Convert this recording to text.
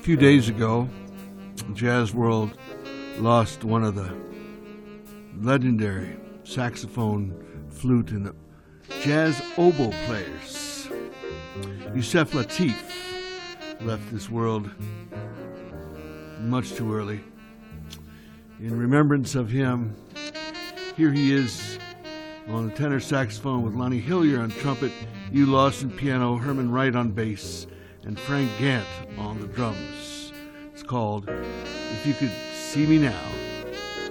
A few days ago, the jazz world lost one of the legendary saxophone, flute, and jazz oboe players. Yusef Lateef left this world much too early. In remembrance of him, here he is on the tenor saxophone with Lonnie Hillier on trumpet, Hugh Lawson piano, Herman Wright on bass, and Frank Gant on the drums. It's called If You Could See Me Now.